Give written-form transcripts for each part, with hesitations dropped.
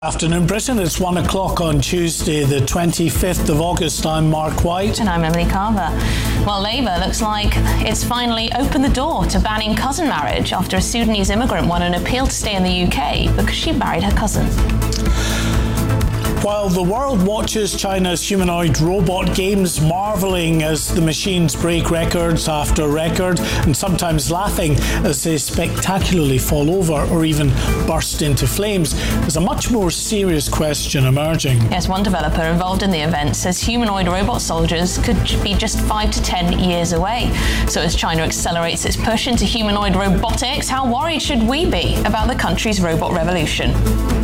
Afternoon, Britain. It's 1 o'clock on Tuesday, the 25th of August. I'm Mark White. And I'm Emily Carver. Well, Labour looks like it's finally opened the door to banning cousin marriage after a Sudanese immigrant won an appeal to stay in the UK because she married her cousin. While the world watches China's humanoid robot games, marvelling as the machines break records after record and sometimes laughing as they spectacularly fall over or even burst into flames, there's a much more serious question emerging. Yes, one developer involved in the event says humanoid robot soldiers could be just 5 to 10 years away. So as China accelerates its push into humanoid robotics, how worried should we be about the country's robot revolution?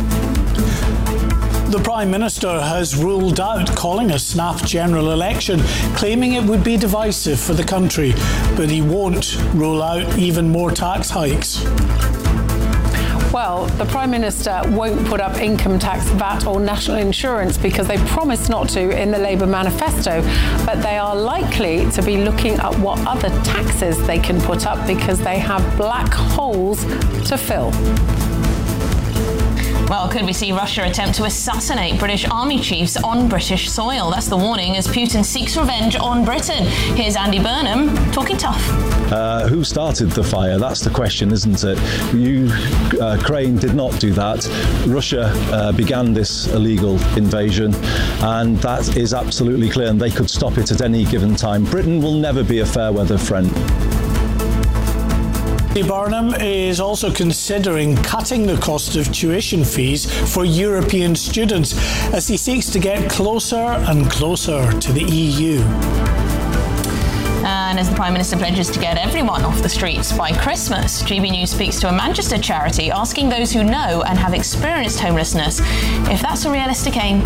The Prime Minister has ruled out calling a snap general election, claiming it would be divisive for the country, but he won't rule out even more tax hikes. Well, the Prime Minister won't put up income tax, VAT or national insurance because they promised not to in the Labour manifesto, but they are likely to be looking at what other taxes they can put up because they have black holes to fill. Well, could we see Russia attempt to assassinate British army chiefs on British soil? That's the warning as Putin seeks revenge on Britain. Here's Andy Burnham talking tough. Who started the fire? That's the question, isn't it? Ukraine did not do that. Russia began this illegal invasion, and that is absolutely clear, and they could stop it at any given time. Britain will never be a fair weather friend. Burnham is also considering cutting the cost of tuition fees for European students as he seeks to get closer and closer to the EU. And as the Prime Minister pledges to get everyone off the streets by Christmas, GB News speaks to a Manchester charity asking those who know and have experienced homelessness if that's a realistic aim.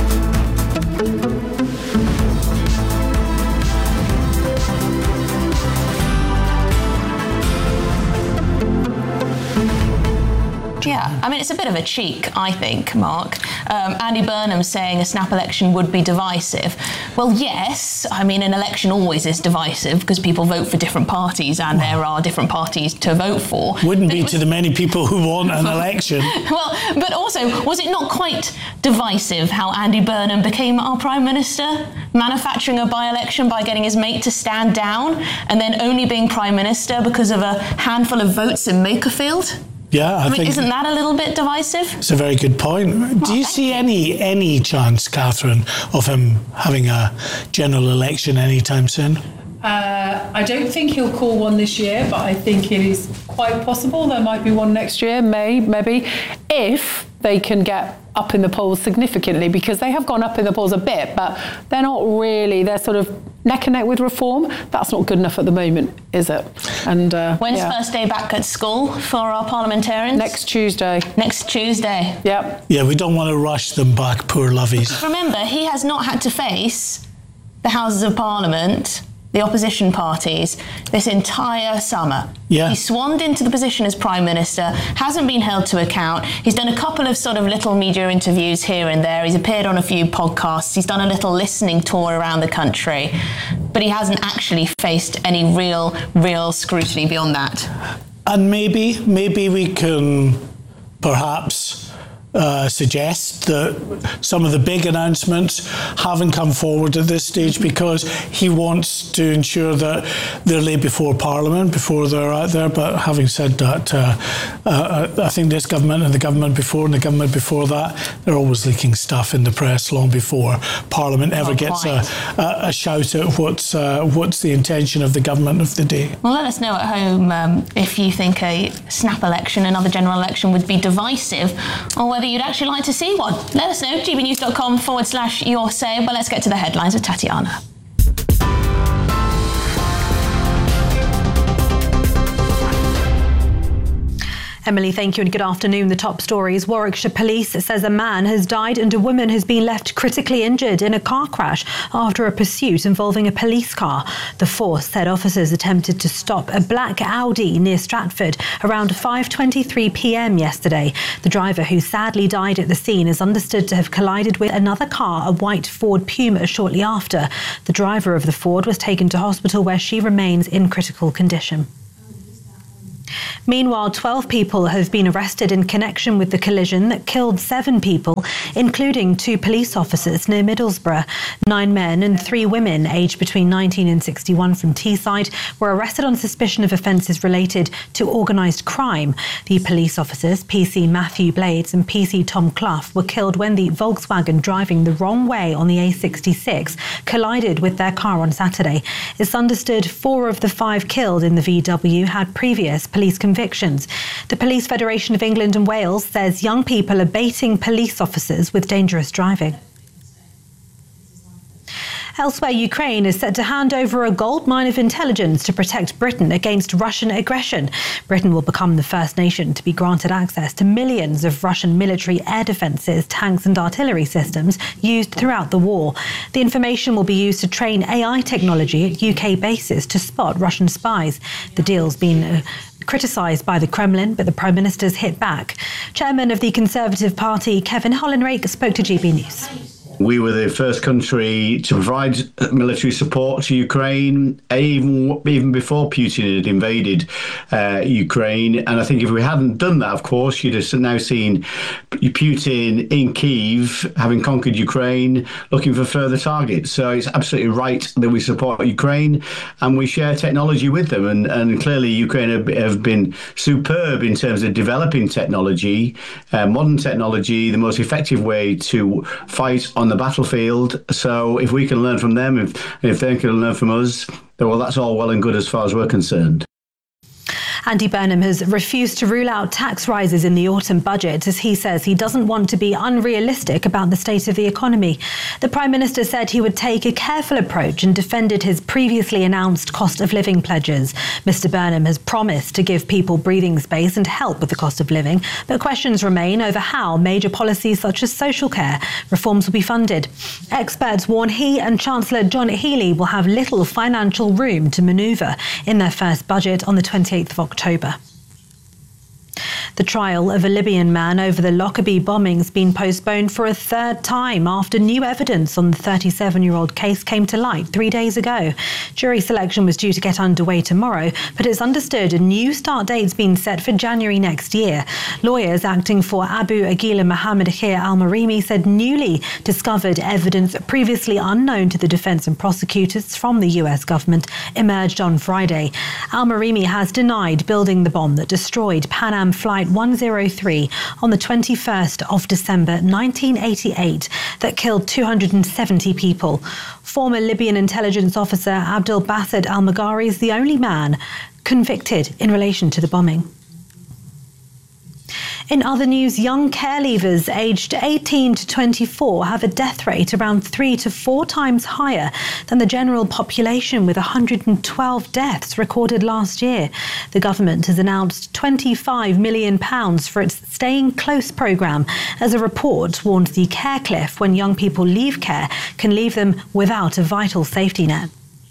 Yeah, I mean, it's a bit of a cheek, I think, Mark. Andy Burnham saying a snap election would be divisive. Well, yes, I mean, an election always is divisive because people vote for different parties and there are different parties to vote for. Wouldn't be to the many people who want an election. Well, but also, was it not quite divisive how Andy Burnham became our Prime Minister? Manufacturing a by-election by getting his mate to stand down and then only being Prime Minister because of a handful of votes in Makerfield? Yeah, I mean, isn't that a little bit divisive? It's a very good point. Do you see any chance, Catherine, of him having a general election anytime soon? I don't think he'll call one this year, but I think it is quite possible there might be one next year, maybe, if they can get up in the polls significantly, because they have gone up in the polls a bit, but they're not really, they're sort of neck and neck with reform. That's not good enough at the moment, is it? And when's first day back at school for our parliamentarians? Next Tuesday. Next Tuesday. Yep. Yeah, we don't want to rush them back, poor lovies. Remember, he has not had to face the Houses of Parliament, the opposition parties, this entire summer. Yeah. He swanned into the position as Prime Minister, hasn't been held to account. He's done a couple of sort of little media interviews here and there. He's appeared on a few podcasts. He's done a little listening tour around the country. But he hasn't actually faced any real scrutiny beyond that. And maybe we can perhaps suggest that some of the big announcements haven't come forward at this stage because he wants to ensure that they're laid before Parliament before they're out there. But having said that, I think this government and the government before and the government before that, they're always leaking stuff in the press long before Parliament ever gets a shout at what's the intention of the government of the day. Well, let us know at home if you think a snap election, another general election, would be divisive, or whether you'd actually like to see one. Let us know, gbnews.com/your say. But let's get to the headlines with Tatiana. Emily, thank you and good afternoon. The top stories. Warwickshire Police says a man has died and a woman has been left critically injured in a car crash after a pursuit involving a police car. The force said officers attempted to stop a black Audi near Stratford around 5:23 p.m. yesterday. The driver, who sadly died at the scene, is understood to have collided with another car, a white Ford Puma, shortly after. The driver of the Ford was taken to hospital where she remains in critical condition. Meanwhile, 12 people have been arrested in connection with the collision that killed 7 people, including 2 police officers near Middlesbrough. 9 men and 3 women, aged between 19 and 61 from Teesside, were arrested on suspicion of offences related to organised crime. The police officers, PC Matthew Blades and PC Tom Clough, were killed when the Volkswagen driving the wrong way on the A66 collided with their car on Saturday. It's understood 4 of the 5 killed in the VW had previous police convictions. The Police Federation of England and Wales says young people are baiting police officers with dangerous driving. Elsewhere, Ukraine is set to hand over a goldmine of intelligence to protect Britain against Russian aggression. Britain will become the first nation to be granted access to millions of Russian military air defences, tanks and artillery systems used throughout the war. The information will be used to train AI technology at UK bases to spot Russian spies. The deal's been criticised by the Kremlin, but the Prime Minister's hit back. Chairman of the Conservative Party, Kevin Hollinrake, spoke to GB News. We were the first country to provide military support to Ukraine, even before Putin had invaded Ukraine. And I think if we hadn't done that, of course, you'd have now seen Putin in Kyiv, having conquered Ukraine, looking for further targets. So it's absolutely right that we support Ukraine and we share technology with them. And clearly Ukraine have been superb in terms of developing technology, modern technology, the most effective way to fight on the battlefield. So if we can learn from them, if they can learn from us, then, well, that's all well and good as far as we're concerned. Andy Burnham has refused to rule out tax rises in the autumn budget, as he says he doesn't want to be unrealistic about the state of the economy. The Prime Minister said he would take a careful approach and defended his previously announced cost of living pledges. Mr Burnham has promised to give people breathing space and help with the cost of living, but questions remain over how major policies such as social care reforms will be funded. Experts warn he and Chancellor John Healey will have little financial room to manoeuvre in their first budget on the 28th of October. The trial of a Libyan man over the Lockerbie bombings been postponed for a 3rd time after new evidence on the 37-year-old case came to light 3 days ago. Jury selection was due to get underway tomorrow, but it's understood a new start date's been set for January next year. Lawyers acting for Abu Aguila Mohammed Khir al-Marimi said newly discovered evidence previously unknown to the defence and prosecutors from the US government emerged on Friday. Al-Marimi has denied building the bomb that destroyed Pan Am Flight 103 on the 21st of December 1988 that killed 270 people. Former Libyan intelligence officer Abdel Basset al-Maghari is the only man convicted in relation to the bombing. In other news, young care leavers aged 18 to 24 have a death rate around 3 to 4 times higher than the general population, with 112 deaths recorded last year. The government has announced £25 million for its Staying Close programme, as a report warns the care cliff when young people leave care can leave them without a vital safety net.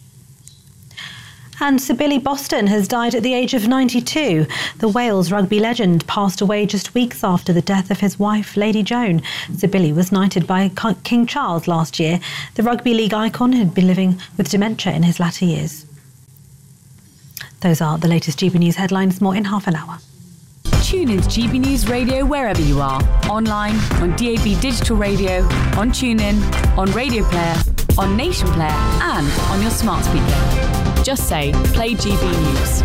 And Sir Billy Boston has died at the age of 92. The Wales rugby legend passed away just weeks after the death of his wife, Lady Joan. Sir Billy was knighted by King Charles last year. The rugby league icon had been living with dementia in his latter years. Those are the latest GB News headlines. More in half an hour. Tune into GB News Radio wherever you are. Online, on DAB Digital Radio, on TuneIn, on Radio Player, on Nation Player and on your smart speaker. Just say, play GB News.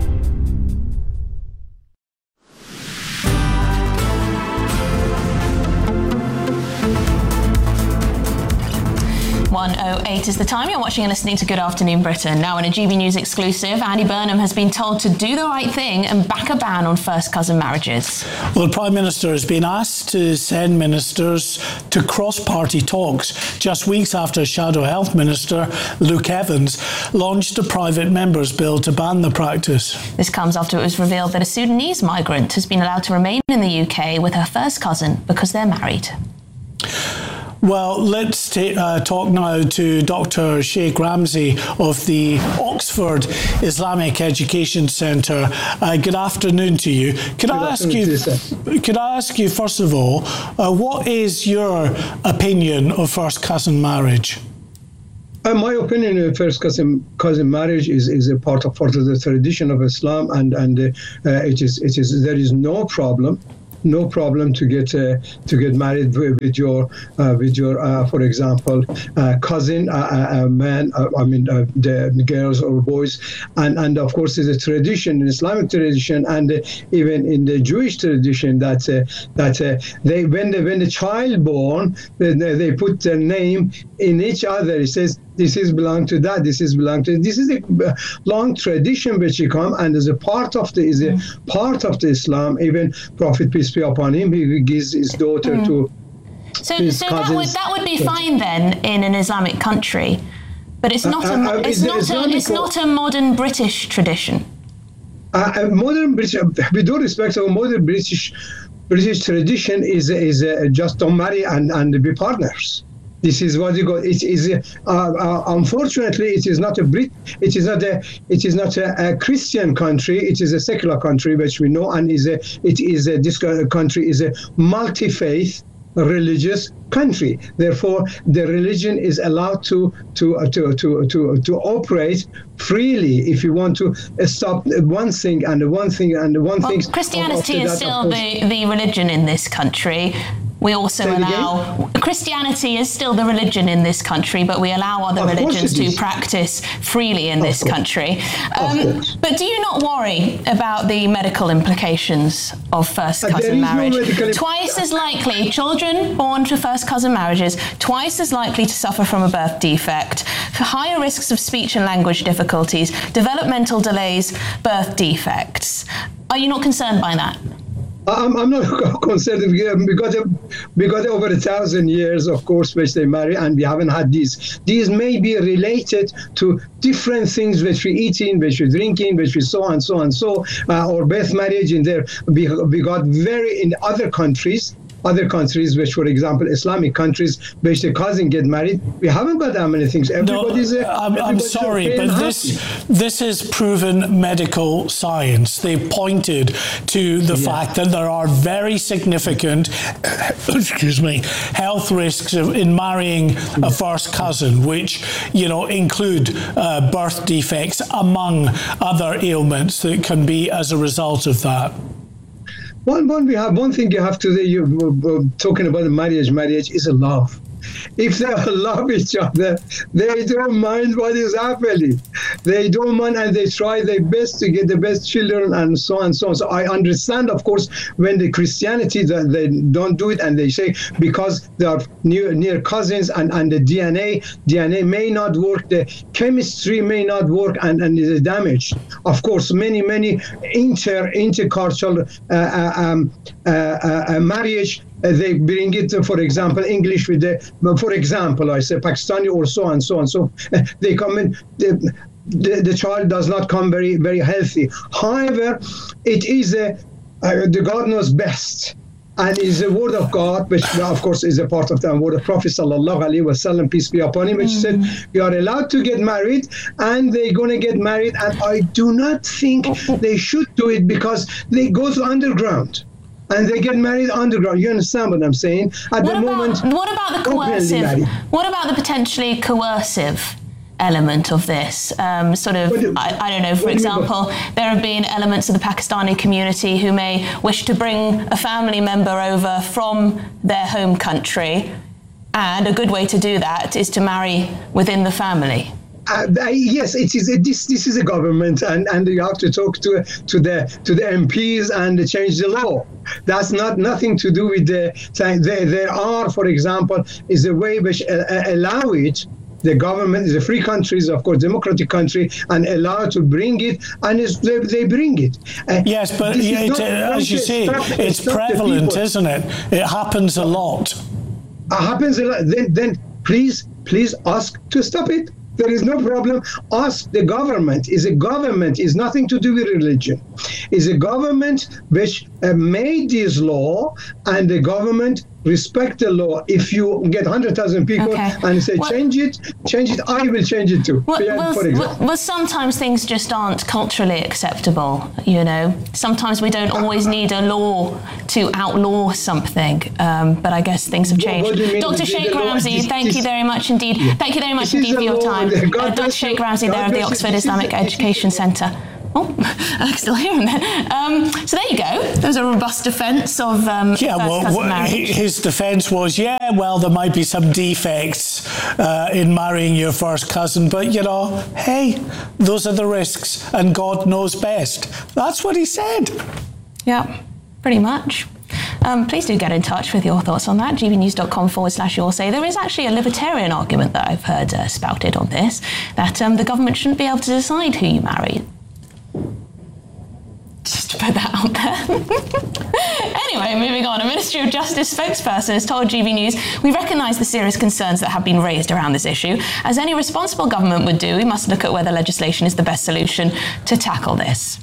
.08 is the time. You're watching and listening to Good Afternoon Britain. Now in a GB News exclusive, Andy Burnham has been told to do the right thing and back a ban on first cousin marriages. Well, the Prime Minister has been asked to send ministers to cross-party talks just weeks after Shadow Health Minister Luke Evans launched a private member's bill to ban the practice. This comes after it was revealed that a Sudanese migrant has been allowed to remain in the UK with her first cousin because they're married. Well, let's talk now to Dr. Sheikh Ramsey of the Oxford Islamic Education Centre. Good afternoon to you. Could I ask you, first of all, what is your opinion of first cousin marriage? In my opinion, first cousin marriage is a part of the tradition of Islam, and it is there is no problem to get married with your for example cousin, man, the girls or boys, and of course there's a tradition, an Islamic tradition, and even in the Jewish tradition that they when the child born, they put their name in each other. It says this is belong to that, this is belong to this. Is a long tradition which you come, and as a part of the Islam. Even Prophet, peace be upon him, he gives his daughter to his cousins. that would be fine then in an Islamic country, but it's not not a modern British tradition. Modern British, with all respect, our modern British tradition is just don't marry and be partners. This is what you got. It is unfortunately it is not a Christian country. It is a secular country, which we know, and this country is a multi-faith religious country. Therefore, the religion is allowed to operate freely. If you want to stop one thing and one thing and one thing. Christianity is still the religion in this country. We also allow Christianity is still the religion in this country, but we allow other religions to practice freely in this country. But do you not worry about the medical implications of first cousin marriage? Twice as likely, children born to first cousin marriages, twice as likely to suffer from a birth defect, higher risks of speech and language difficulties, developmental delays, birth defects. Are you not concerned by that? I'm not concerned because over 1,000 years, of course, which they marry, and we haven't had these. These may be related to different things which we eating, which we drinking, which we so and so and so, or birth marriage in there. We got in other countries, which, for example, Islamic countries, which the cousin get married. We haven't got that many things. I'm sorry, but this is proven medical science. They've pointed to the fact that there are very significant, health risks in marrying a first cousin, which include birth defects, among other ailments that can be as a result of that. One thing you have to talking about the marriage is a love. If they love each other, they don't mind what is happening. They don't mind, and they try their best to get the best children, and so on and so on. So I understand, of course, when the Christianity that they don't do it, and they say because they are near cousins, and the DNA may not work, the chemistry may not work, and is damaged. Of course, many intercultural marriage. They bring it, for example, English with for example, I say Pakistani or so and so and so. They come in. The child does not come very, very healthy. However, it is the God knows best, and is the word of God, which of course is a part of the word of Prophet sallallahu alaihi wasallam, peace be upon him, which said you are allowed to get married, and they're going to get married. And I do not think they should do it because they go to underground. And they get married underground. You understand what I'm saying? What about the coercive? What about the potentially coercive element of this? I don't know. For example, there have been elements of the Pakistani community who may wish to bring a family member over from their home country, and a good way to do that is to marry within the family. Yes, it is. This is a government, and you have to talk to the MPs and change the law. That's nothing to do with the. There are, for example, is a way which allow it. The government is a free country, of course, democratic country, and allow to bring it, and they bring it. Yes, but as you say, it's prevalent, isn't it? It happens a lot. Happens a lot. Then please ask to stop it. There is no problem. Ask the government. Is nothing to do with religion. Is a government which made this law, and the government respect the law. If you get 100,000 people and say change it, I will change it too. For example. Well, sometimes things just aren't culturally acceptable, you know. Sometimes we don't always need a law to outlaw something, but I guess things have changed. Dr. Sheikh Ramzi, thank you very much indeed. Yeah. Thank you very much indeed for your time. Dr. Sheikh Ramzi there of the Oxford Islamic Education Centre. Oh, I can still hear him then. So there you go. There's a robust defence of first cousin marriage. His defence was, there might be some defects in marrying your first cousin, but, you know, hey, those are the risks, and God knows best. That's what he said. Yeah, pretty much. Please do get in touch with your thoughts on that, gbnews.com/your say. There is actually a libertarian argument that I've heard spouted on this, that the government shouldn't be able to decide who you marry. Just to put that out there. Anyway, moving on. A Ministry of Justice spokesperson has told GB News, "We recognise the serious concerns that have been raised around this issue. As any responsible government would do, we must look at whether legislation is the best solution to tackle this."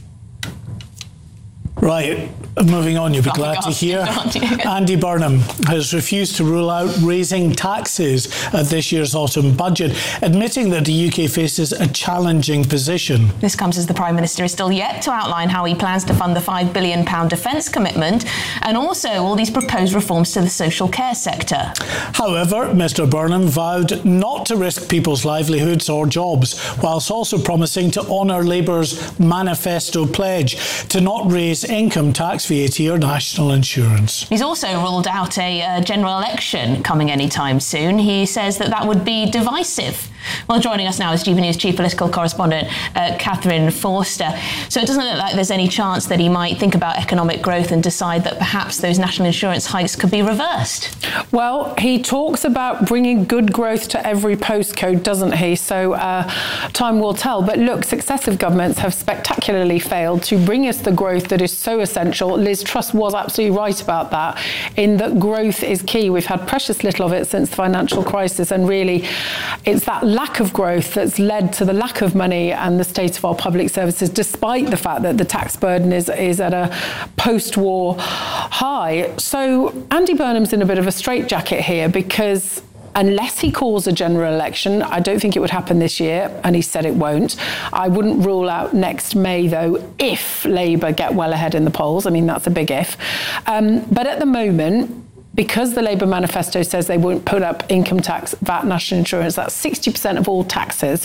Right, moving on, you'll be glad to hear. Andy Burnham has refused to rule out raising taxes at this year's autumn budget, admitting that the UK faces a challenging position. This comes as the Prime Minister is still yet to outline how he plans to fund the £5 billion defence commitment and also all these proposed reforms to the social care sector. However, Mr Burnham vowed not to risk people's livelihoods or jobs, whilst also promising to honour Labour's manifesto pledge to not raise income tax, VAT or national insurance. He's also ruled out a general election coming anytime soon. He says that would be divisive. Well, joining us now is GB News Chief Political Correspondent Catherine Forster. So it doesn't look like there's any chance that he might think about economic growth and decide that perhaps those national insurance hikes could be reversed. Well, he talks about bringing good growth to every postcode, doesn't he? So time will tell. But look, successive governments have spectacularly failed to bring us the growth that is so essential. Liz Truss was absolutely right about that, in that growth is key. We've had precious little of it since the financial crisis, and really it's that lack of growth that's led to the lack of money and the state of our public services, despite the fact that the tax burden is at a post-war high. So Andy Burnham's in a bit of a straitjacket here, because unless he calls a general election, I don't think it would happen this year, and he said it won't. I wouldn't rule out next May, though, if Labour get well ahead in the polls. I mean, that's a big if. But at the moment, because the Labour manifesto says they won't put up income tax, VAT, national insurance, that's 60% of all taxes,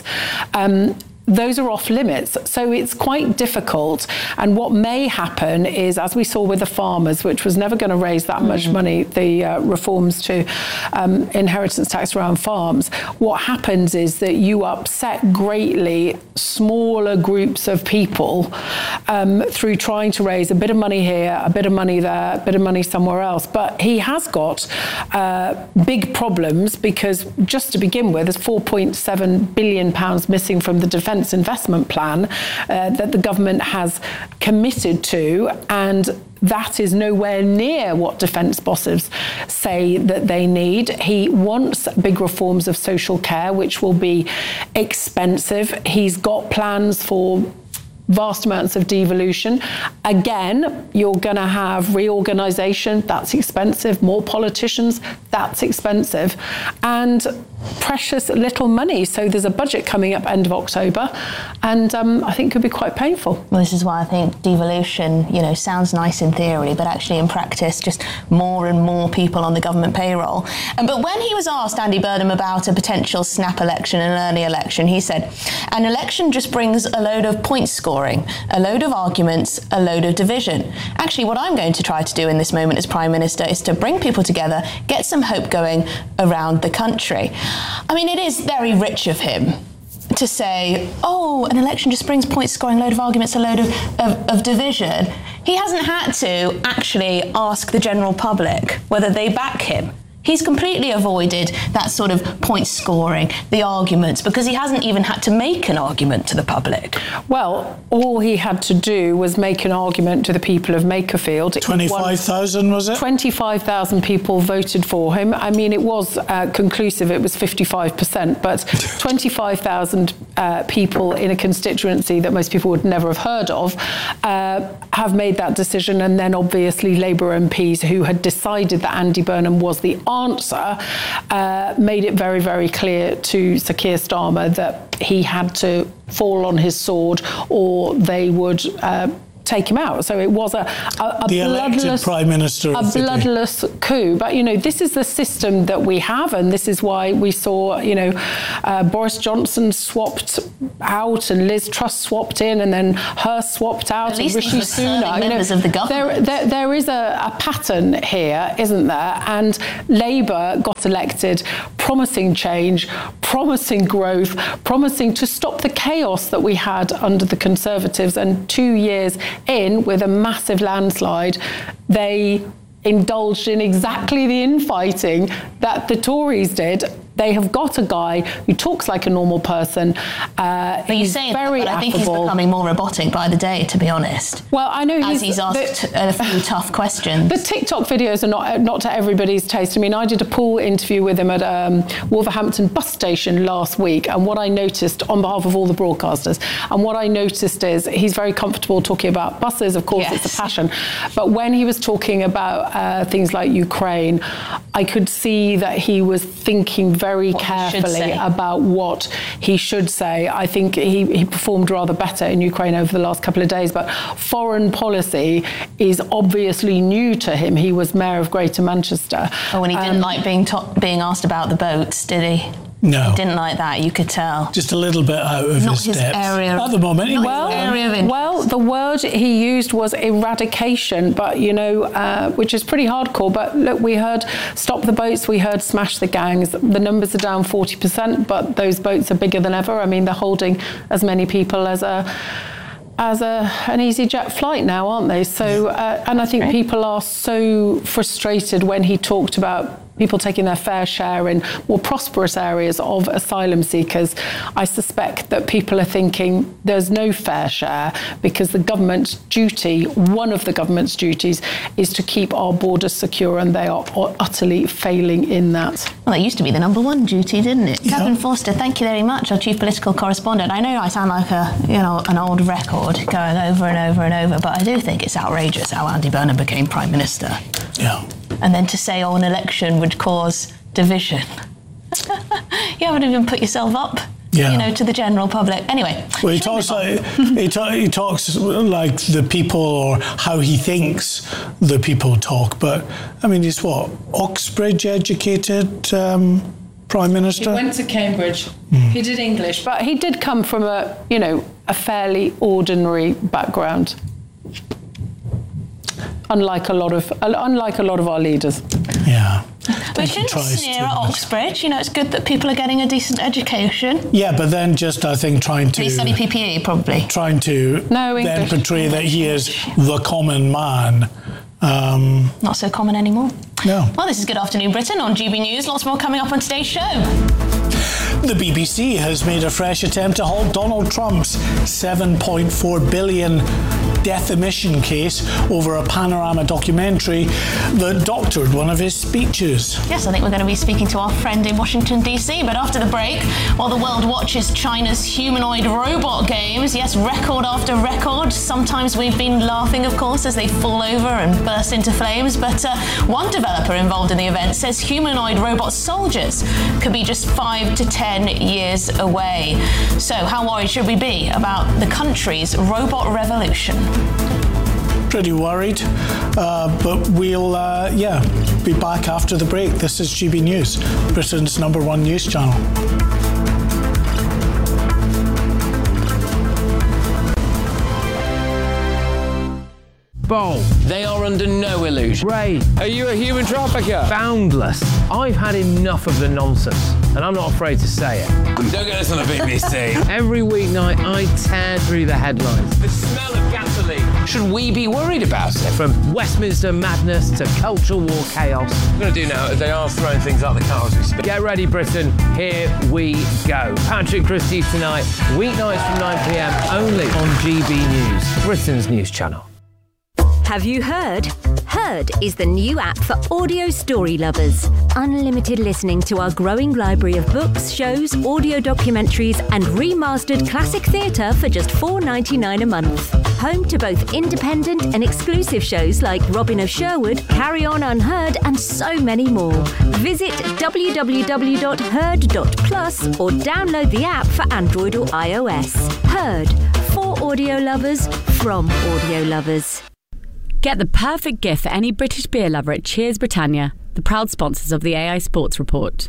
those are off limits. So it's quite difficult. And what may happen is, as we saw with the farmers, which was never going to raise that much money, the reforms to inheritance tax around farms, what happens is that you upset greatly smaller groups of people through trying to raise a bit of money here, a bit of money there, a bit of money somewhere else. But he has got big problems, because just to begin with, there's £4.7 billion missing from the defence investment plan that the government has committed to, and that is nowhere near what defence bosses say that they need. He wants big reforms of social care, which will be expensive. He's got plans for vast amounts of devolution. Again, you're going to have reorganisation, that's expensive. More politicians, that's expensive. And precious little money. So there's a budget coming up end of October, and I think could be quite painful. Well, this is why I think devolution, sounds nice in theory, but actually in practice, just more and more people on the government payroll. But when he was asked, Andy Burnham, about a potential snap election, an early election, he said, "An election just brings a load of point scoring, a load of arguments, a load of division. Actually, what I'm going to try to do in this moment as Prime Minister is to bring people together, get some hope going around the country." I mean, it is very rich of him to say, an election just brings point scoring, a load of arguments, a load of division. He hasn't had to actually ask the general public whether they back him. He's completely avoided that sort of point scoring, the arguments, because he hasn't even had to make an argument to the public. Well, all he had to do was make an argument to the people of Makerfield. 25,000, was it? 25,000 people voted for him. I mean, it was conclusive. It was 55%, but 25,000 people in a constituency that most people would never have heard of have made that decision, and then obviously Labour MPs who had decided that Andy Burnham was the answer made it very, very clear to Sir Keir Starmer that he had to fall on his sword or they would take him out. So it was a bloodless Prime Minister, a bloodless coup. But, this is the system that we have, and this is why we saw, Boris Johnson swapped out and Liz Truss swapped in, and then her swapped out, and Rishi Sunak. Members of the government. There is a pattern here, isn't there? And Labour got elected promising change, promising growth, promising to stop the chaos that we had under the Conservatives, and 2 years in, with a massive landslide, they indulged in exactly the infighting that the Tories did. They have got a guy who talks like a normal person. But you say that, but I think he's becoming more robotic by the day, to be honest. Well, I know he's asked a few tough questions. The TikTok videos are not to everybody's taste. I mean, I did a pool interview with him at Wolverhampton bus station last week, and what I noticed on behalf of all the broadcasters, and what I noticed is he's very comfortable talking about buses. Of course, It's a passion. But when he was talking about things like Ukraine, I could see that he was thinking very carefully about what he should say. I think he performed rather better in Ukraine over the last couple of days, but foreign policy is obviously new to him. He was Mayor of Greater Manchester. Oh, and he didn't like being asked about the boats, did he? No. He didn't like that, you could tell. Just a little bit out of his depth. Area at the moment. Well, the word he used was eradication, but, which is pretty hardcore. But look, we heard stop the boats, we heard smash the gangs. The numbers are down 40%, but those boats are bigger than ever. I mean, they're holding as many people as an EasyJet flight now, aren't they? So, and I think people are so frustrated when he talked about people taking their fair share in more prosperous areas of asylum seekers. I suspect that people are thinking there's no fair share because the government's duty, one of the government's duties, is to keep our borders secure, and they are utterly failing in that. Well, it used to be the number one duty, didn't it? Yeah. Catherine Forster, thank you very much, our chief political correspondent. I know I sound like an old record going over and over and over, but I do think it's outrageous how Andy Burnham became Prime Minister. Yeah. And then to say, an election would cause division. You haven't even put yourself up, to the general public. Anyway. Well, he talks like the people, or how he thinks the people talk. But I mean, he's what, Oxbridge educated Prime Minister? He went to Cambridge. He did English, but he did come from a fairly ordinary background. Unlike a lot of our leaders. Yeah. We shouldn't sneer at Oxbridge. It's good that people are getting a decent education. Yeah, but then just, I think, trying to... They study PPE, probably. Trying to then portray that he is the common man. Not so common anymore. No. Well, this is Good Afternoon Britain on GB News. Lots more coming up on today's show. The BBC has made a fresh attempt to halt Donald Trump's $7.4 billion defamation case over a Panorama documentary that doctored one of his speeches. Yes, I think we're going to be speaking to our friend in Washington, D.C. But after the break, while the world watches China's humanoid robot games, yes, record after record, sometimes we've been laughing, of course, as they fall over and burst into flames. But one developer involved in the event says humanoid robot soldiers could be just 5 to 10 years away. So how worried should we be about the country's robot revolution? Pretty worried, but we'll be back after the break. This is GB News, Britain's #1 news channel. Bold. They are under no illusion. Ray. Are you a human trafficker? Boundless. I've had enough of the nonsense, and I'm not afraid to say it. Don't get us on the BBC. Every weeknight, I tear through the headlines. The smell of gasoline. Should we be worried about it? From Westminster madness to cultural war chaos. What we're going to do now is they are throwing things out the car as we speak. Get ready, Britain. Here we go. Patrick Christie tonight, weeknights from 9 p.m. only on GB News, Britain's news channel. Have you heard? Heard is the new app for audio story lovers. Unlimited listening to our growing library of books, shows, audio documentaries and remastered classic theatre for just $4.99 a month. Home to both independent and exclusive shows like Robin of Sherwood, Carry On Unheard and so many more. Visit www.heard.plus or download the app for Android or iOS. Heard, for audio lovers, from audio lovers. Get the perfect gift for any British beer lover at Cheers Britannia, the proud sponsors of the AI Sports Report.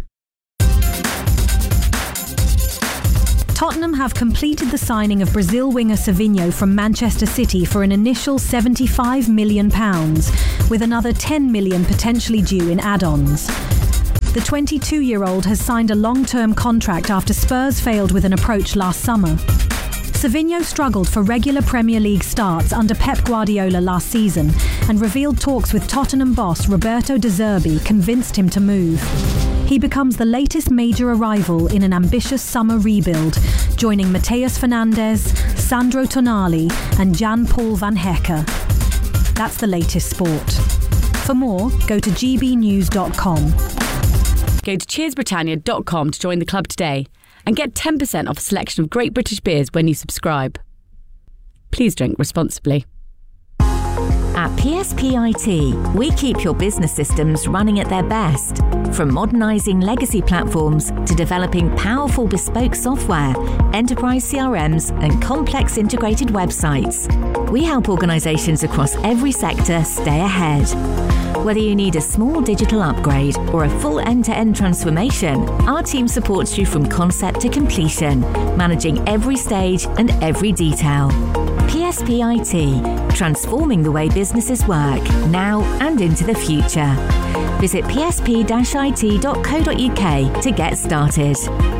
Tottenham have completed the signing of Brazil winger Savinho from Manchester City for an initial £75 million, with another £10 million potentially due in add-ons. The 22-year-old has signed a long-term contract after Spurs failed with an approach last summer. Savinho struggled for regular Premier League starts under Pep Guardiola last season and revealed talks with Tottenham boss Roberto De Zerbi convinced him to move. He becomes the latest major arrival in an ambitious summer rebuild, joining Matheus Fernandes, Sandro Tonali and Jan-Paul van Hecke. That's the latest sport. For more, go to gbnews.com. Go to cheersbritannia.com to join the club today and get 10% off a selection of great British beers when you subscribe. Please drink responsibly. At PSPIT, we keep your business systems running at their best. From modernising legacy platforms to developing powerful bespoke software, enterprise CRMs and complex integrated websites, we help organisations across every sector stay ahead. Whether you need a small digital upgrade or a full end-to-end transformation, our team supports you from concept to completion, managing every stage and every detail. PSPIT, transforming the way businesses work, now and into the future. Visit psp-it.co.uk to get started.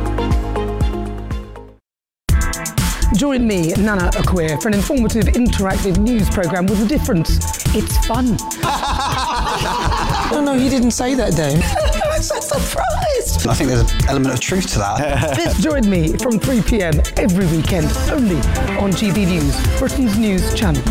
Join me, Nana Akua, for an informative, interactive news programme with a difference. It's fun. No, you didn't say that, Dave. I'm so surprised. I think there's an element of truth to that. Join me from 3 p.m. every weekend, only on GB News, Britain's news channel.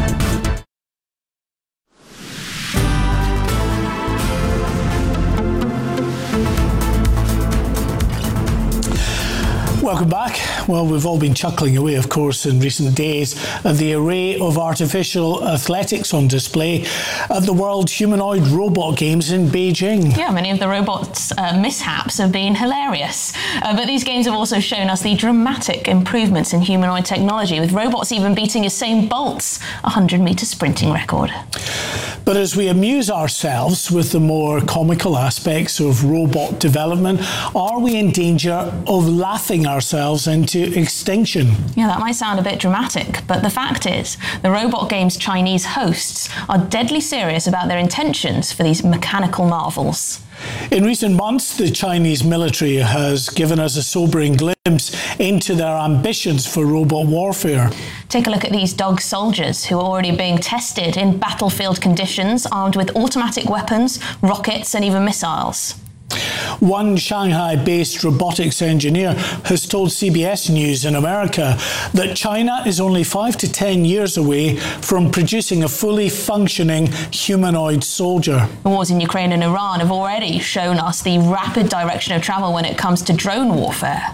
Welcome back. Well, we've all been chuckling away, of course, in recent days at the array of artificial athletics on display at the World Humanoid Robot Games in Beijing. Yeah, many of the robots' mishaps have been hilarious. But these games have also shown us the dramatic improvements in humanoid technology, with robots even beating Usain Bolt's 100-metre sprinting record. But as we amuse ourselves with the more comical aspects of robot development, are we in danger of laughing ourselves into extinction? Yeah, that might sound a bit dramatic, but the fact is, the robot game's Chinese hosts are deadly serious about their intentions for these mechanical marvels. In recent months, the Chinese military has given us a sobering glimpse into their ambitions for robot warfare. Take a look at these dog soldiers who are already being tested in battlefield conditions, armed with automatic weapons, rockets and even missiles. One Shanghai-based robotics engineer has told CBS News in America that China is only 5 to 10 years away from producing a fully functioning humanoid soldier. The wars in Ukraine and Iran have already shown us the rapid direction of travel when it comes to drone warfare.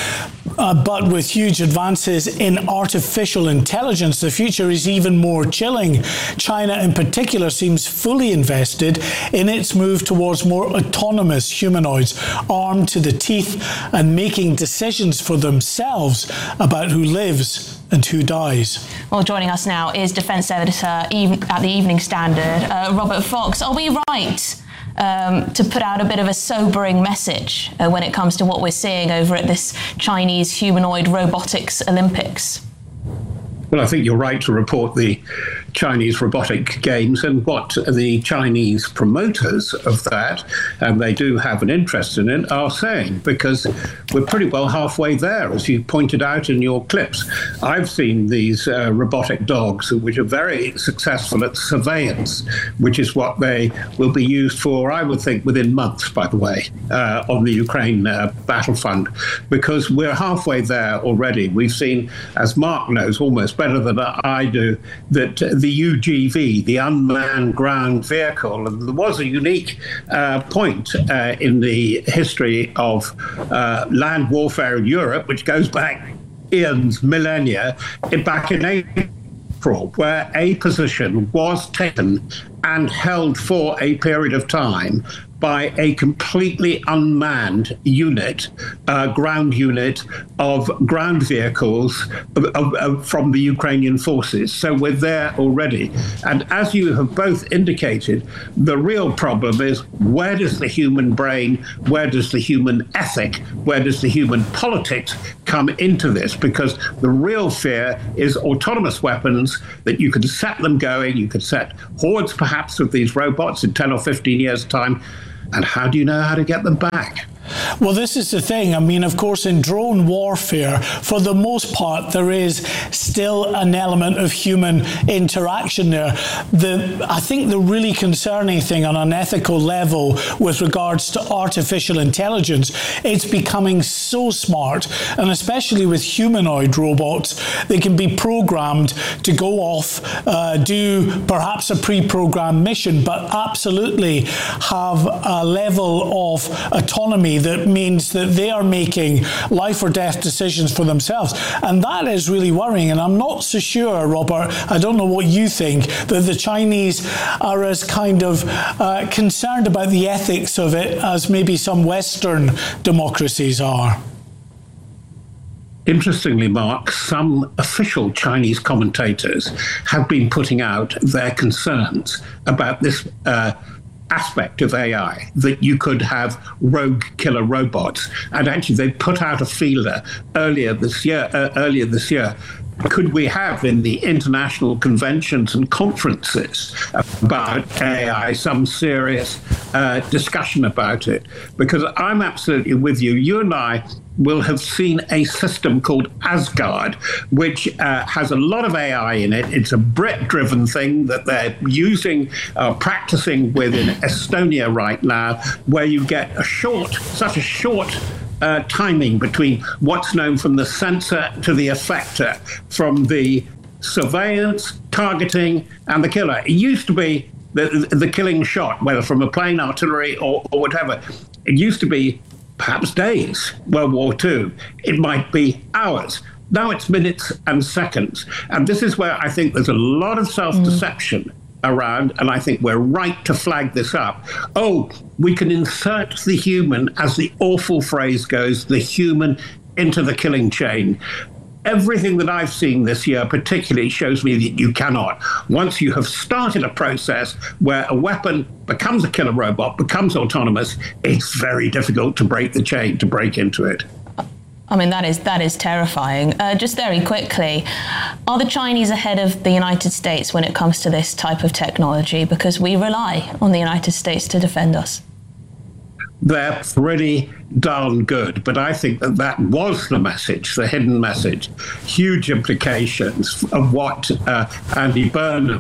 But with huge advances in artificial intelligence, the future is even more chilling. China in particular seems fully invested in its move towards more autonomous humanoids, armed to the teeth and making decisions for themselves about who lives and who dies. Well, joining us now is Defence Editor at the Evening Standard, Robert Fox. Are we right to put out a bit of a sobering message when it comes to what we're seeing over at this Chinese humanoid robotics Olympics? Well, I think you're right to report the Chinese robotic games and what the Chinese promoters of that, and they do have an interest in it, are saying, because we're pretty well halfway there, as you pointed out in your clips. I've seen these robotic dogs, which are very successful at surveillance, which is what they will be used for, I would think, within months, by the way, on the Ukraine battlefront, because we're halfway there already. We've seen, as Mark knows almost better than I do, that the UGV, the unmanned ground vehicle. And there was a unique point in the history of land warfare in Europe, which goes back millennia, back in April, where a position was taken and held for a period of time by a completely unmanned unit, ground unit of ground vehicles from the Ukrainian forces. So we're there already. And as you have both indicated, the real problem is, where does the human brain, where does the human ethic, where does the human politics come into this? Because the real fear is autonomous weapons, that you could set them going, you could set hordes perhaps of these robots in 10 or 15 years' time. And how do you know how to get them back? Well, this is the thing. I mean, of course, in drone warfare, for the most part, there is still an element of human interaction there. I think the really concerning thing on an ethical level with regards to artificial intelligence, it's becoming so smart, and especially with humanoid robots, they can be programmed to go off, do perhaps a pre-programmed mission, but absolutely have a level of autonomy that means that they are making life or death decisions for themselves. And that is really worrying. And I'm not so sure, Robert, I don't know what you think, that the Chinese are as kind of concerned about the ethics of it as maybe some Western democracies are. Interestingly, Mark, some official Chinese commentators have been putting out their concerns about this aspect of AI, that you could have rogue killer robots. And actually, they put out a feeler earlier this year. Could we have in the international conventions and conferences about AI some serious discussion about it? Because I'm absolutely with you. You and I will have seen a system called Asgard, which has a lot of AI in it. It's a Brit-driven thing that they're using, practicing with in Estonia right now, where you get such a short timing between what's known from the sensor to the effector, from the surveillance, targeting, and the killer. It used to be the killing shot, whether from a plane, artillery, or whatever. It used to be perhaps days, World War II. It might be hours. Now it's minutes and seconds. And this is where I think there's a lot of self-deception around, and I think we're right to flag this up. Oh, we can insert the human, as the awful phrase goes, the human into the killing chain. Everything that I've seen this year particularly shows me that you cannot. Once you have started a process where a weapon becomes a killer robot, becomes autonomous, it's very difficult to break the chain, to break into it. I mean, that is terrifying. Just very quickly, are the Chinese ahead of the United States when it comes to this type of technology? Because we rely on the United States to defend us. They're pretty darn good, but I think that was the message, the hidden message. Huge implications of what Andy Burnham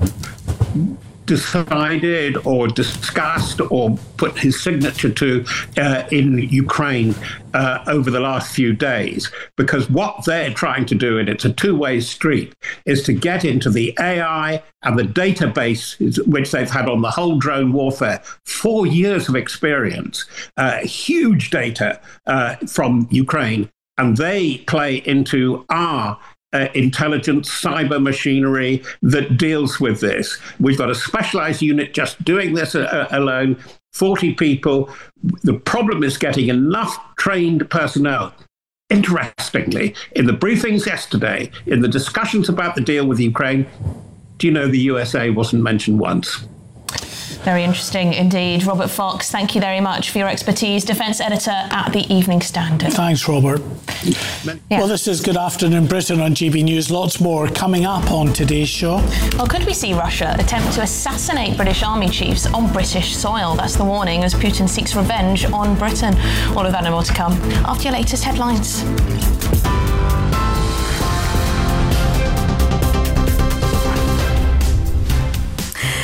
decided or discussed or put his signature to in Ukraine over the last few days. Because what they're trying to do, and it's a two-way street, is to get into the AI and the database, which they've had on the whole drone warfare, 4 years of experience, huge data from Ukraine, and they play into our intelligence, cyber machinery that deals with this. We've got a specialized unit just doing this alone, 40 people. The problem is getting enough trained personnel. Interestingly, in the briefings yesterday, in the discussions about the deal with Ukraine, do you know the USA wasn't mentioned once? Very interesting indeed. Robert Fox, thank you very much for your expertise. Defence editor at the Evening Standard. Thanks, Robert. Yeah. Well, this is Good Afternoon Britain on GB News. Lots more coming up on today's show. Well, could we see Russia attempt to assassinate British army chiefs on British soil? That's the warning as Putin seeks revenge on Britain. All of that and more to come after your latest headlines.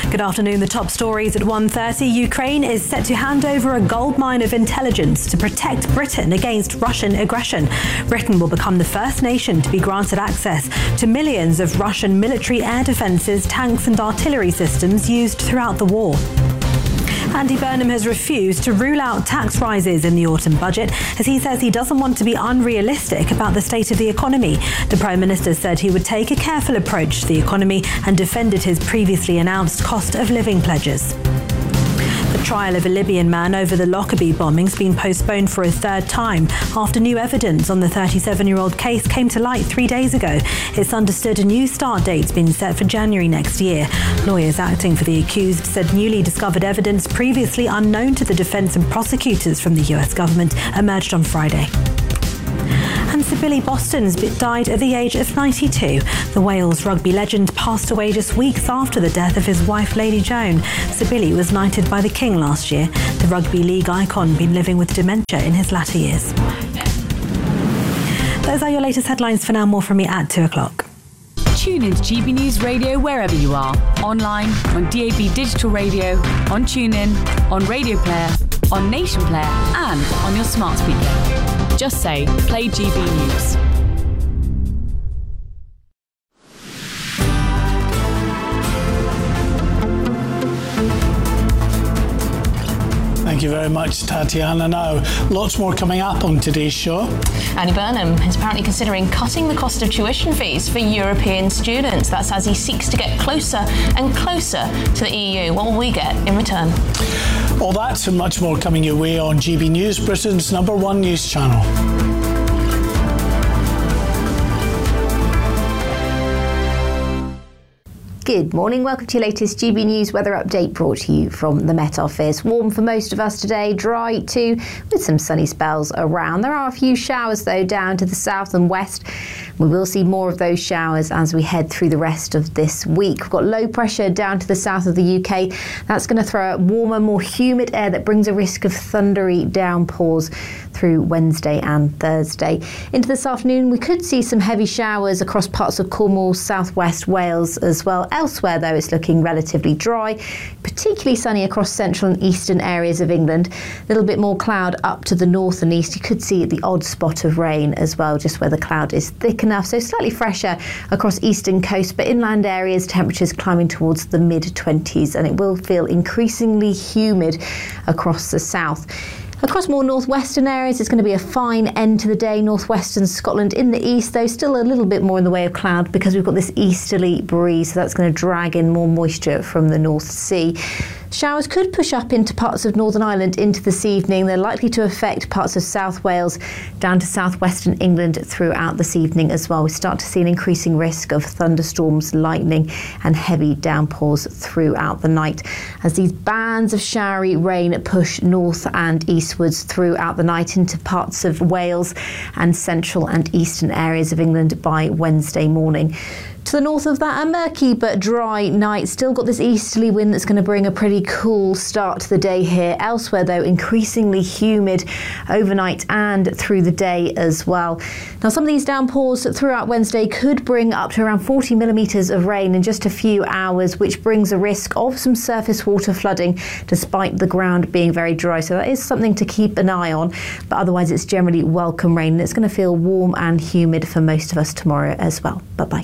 Good afternoon. The top stories at 1:30. Ukraine is set to hand over a goldmine of intelligence to protect Britain against Russian aggression. Britain will become the first nation to be granted access to millions of Russian military air defences, tanks and artillery systems used throughout the war. Andy Burnham has refused to rule out tax rises in the autumn budget, as he says he doesn't want to be unrealistic about the state of the economy. The Prime Minister said he would take a careful approach to the economy and defended his previously announced cost of living pledges. The trial of a Libyan man over the Lockerbie bombings been postponed for a third time after new evidence on the 37-year-old case came to light 3 days ago. It's understood a new start date's been set for January next year. Lawyers acting for the accused said newly discovered evidence previously unknown to the defence and prosecutors from the US government emerged on Friday. And Sir Billy Boston's died at the age of 92. The Wales rugby legend passed away just weeks after the death of his wife, Lady Joan. Sir Billy was knighted by the King last year. The rugby league icon been living with dementia in his latter years. Those are your latest headlines for now. More from me at 2 o'clock. Tune in to GB News Radio wherever you are. Online, on DAB Digital Radio, on TuneIn, on Radio Player, on Nation Player and on your smart speaker. Just say, play GB News. Thank you very much, Tatiana. Now, lots more coming up on today's show. Andy Burnham is apparently considering cutting the cost of tuition fees for European students. That's as he seeks to get closer and closer to the EU. What will we get in return? All that and much more coming your way on GB News, Britain's #1 news channel. Good morning, welcome to your latest GB News weather update brought to you from the Met Office. Warm for most of us today, dry too, with some sunny spells around. There are a few showers though down to the south and west. We will see more of those showers as we head through the rest of this week. We've got low pressure down to the south of the UK. That's going to throw out warmer, more humid air that brings a risk of thundery downpours through Wednesday and Thursday. Into this afternoon, we could see some heavy showers across parts of Cornwall, southwest Wales as well. Elsewhere, though, it's looking relatively dry, particularly sunny across central and eastern areas of England. A little bit more cloud up to the north and east. You could see the odd spot of rain as well, just where the cloud is thick enough. So slightly fresher across eastern coast, but inland areas, temperatures climbing towards the mid-20s, and it will feel increasingly humid across the south. Across more northwestern areas, it's going to be a fine end to the day. Northwestern Scotland in the east, though, still a little bit more in the way of cloud because we've got this easterly breeze, so that's going to drag in more moisture from the North Sea. Showers could push up into parts of Northern Ireland into this evening. They're likely to affect parts of South Wales down to southwestern England throughout this evening as well. We start to see an increasing risk of thunderstorms, lightning and heavy downpours throughout the night as these bands of showery rain push north and eastwards throughout the night into parts of Wales and central and eastern areas of England by Wednesday morning. To the north of that, a murky but dry night. Still got this easterly wind that's going to bring a pretty cool start to the day here. Elsewhere, though, increasingly humid overnight and through the day as well. Now, some of these downpours throughout Wednesday could bring up to around 40 millimetres of rain in just a few hours, which brings a risk of some surface water flooding despite the ground being very dry. So that is something to keep an eye on. But otherwise, it's generally welcome rain, and it's going to feel warm and humid for most of us tomorrow as well. Bye-bye.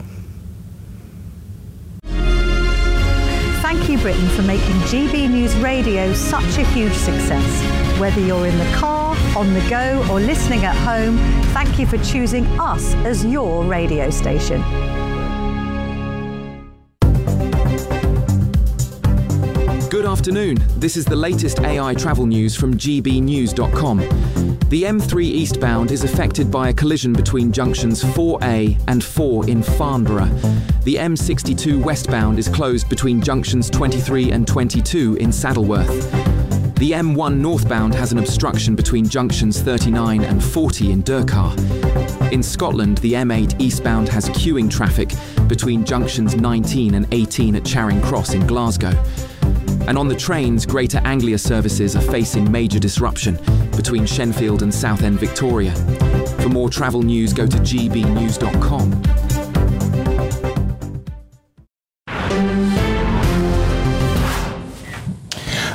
Thank you, Britain, for making GB News Radio such a huge success. Whether you're in the car, on the go, or listening at home, thank you for choosing us as your radio station. Good afternoon. This is the latest AI travel news from gbnews.com. The M3 eastbound is affected by a collision between junctions 4A and 4 in Farnborough. The M62 westbound is closed between junctions 23 and 22 in Saddleworth. The M1 northbound has an obstruction between junctions 39 and 40 in Durkar. In Scotland, the M8 eastbound has queuing traffic between junctions 19 and 18 at Charing Cross in Glasgow. And on the trains, Greater Anglia services are facing major disruption between Shenfield and Southend Victoria. For more travel news, go to gbnews.com.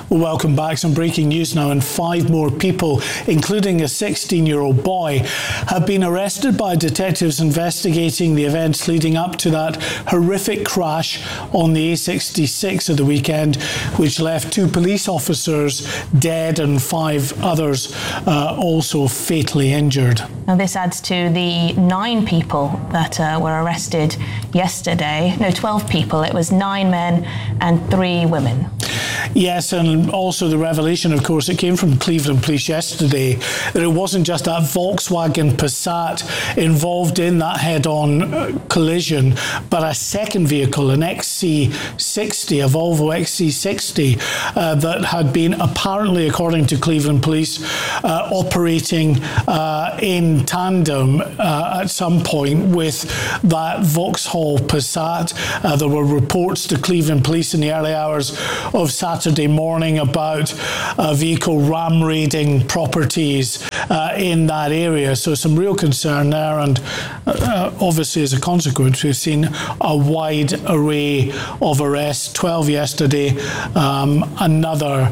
Well, welcome back. Some breaking news now, and 5 more people, including a 16-year-old boy, have been arrested by detectives investigating the events leading up to that horrific crash on the A66 at the weekend, which left 2 police officers dead and 5 others also fatally injured. Now, this adds to the 9 people that were arrested yesterday. No, 12 people. It was 9 men and 3 women. Yes, and also the revelation, of course, it came from Cleveland Police yesterday, that it wasn't just that Volkswagen Passat involved in that head-on collision, but a second vehicle, an XC60, a Volvo XC60, that had been apparently, according to Cleveland Police, operating in tandem at some point with that Vauxhall Passat. There were reports to Cleveland Police in the early hours of Saturday morning about a vehicle ram raiding properties in that area. So some real concern there, and obviously as a consequence we've seen a wide array of arrests, 12 yesterday, another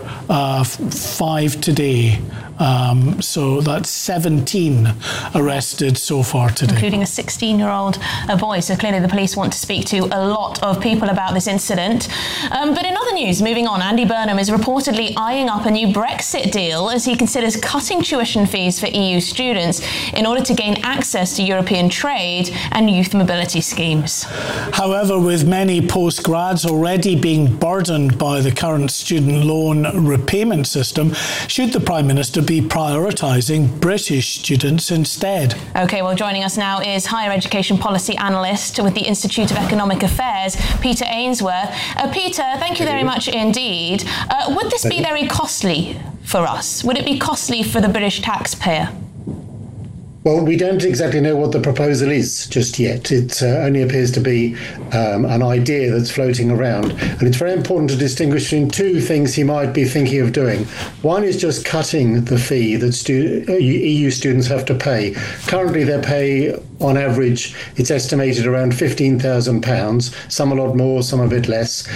5 today. So that's 17 arrested so far today. Including a 16-year-old boy. So clearly the police want to speak to a lot of people about this incident. But in other news, moving on, Andy Burnham is reportedly eyeing up a new Brexit deal as he considers cutting tuition fees for EU students in order to gain access to European trade and youth mobility schemes. However, with many postgrads already being burdened by the current student loan repayment system, should the Prime Minister be prioritising British students instead? OK, well, joining us now is Higher Education Policy Analyst with the Institute of Economic Affairs, Peter Ainsworth. Peter, thank you very much indeed. Would this be very costly for us? Would it be costly for the British taxpayer? Well, we don't exactly know what the proposal is just yet. It only appears to be an idea that's floating around. And it's very important to distinguish between 2 things he might be thinking of doing. One is just cutting the fee that EU students have to pay. Currently, they pay, on average, it's estimated around £15,000, some a lot more, some a bit less.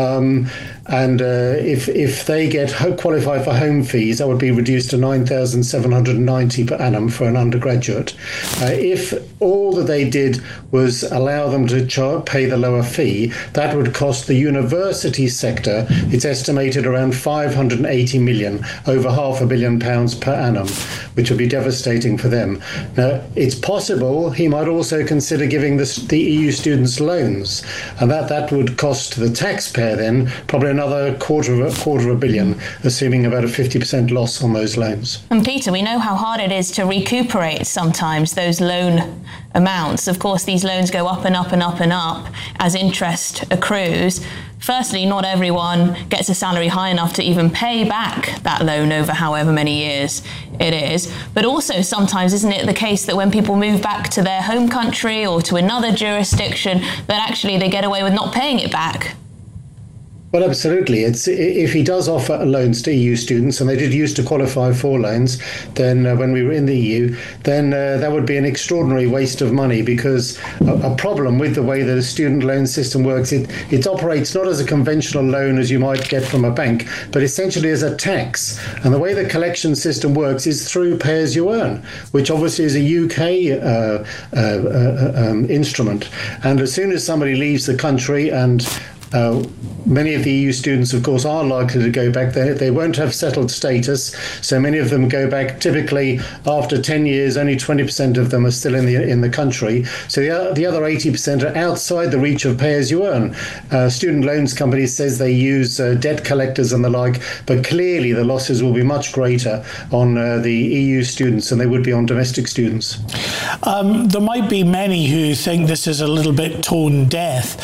And if they qualify for home fees, that would be reduced to £9,790 per annum for an undergraduate. If all that they did was allow them to pay the lower fee, that would cost the university sector, it's estimated, around 580 million, over £500 million per annum, which would be devastating for them. Now, it's possible he might also consider giving the EU students loans, and that would cost the taxpayer then probably another quarter of a billion, assuming about a 50% loss on those loans. And Peter, we know how hard it is to recuperate sometimes those loan amounts. Of course, these loans go up and up and up and up as interest accrues. Firstly, not everyone gets a salary high enough to even pay back that loan over however many years it is. But also sometimes, isn't it the case that when people move back to their home country or to another jurisdiction, that actually they get away with not paying it back? Well, absolutely. If he does offer loans to EU students, and they did used to qualify for loans, then when we were in the EU, then that would be an extraordinary waste of money, because a problem with the way that a student loan system works, it operates not as a conventional loan as you might get from a bank, but essentially as a tax. And the way the collection system works is through pay as you earn, which obviously is a UK instrument. And as soon as somebody leaves the country, and many of the EU students, of course, are likely to go back there. They won't have settled status, so many of them go back. Typically, after 10 years, only 20% of them are still in the country. So the other 80% are outside the reach of pay-as-you-earn. Student loans companies says they use debt collectors and the like, but clearly the losses will be much greater on the EU students than they would be on domestic students. There might be many who think this is a little bit tone deaf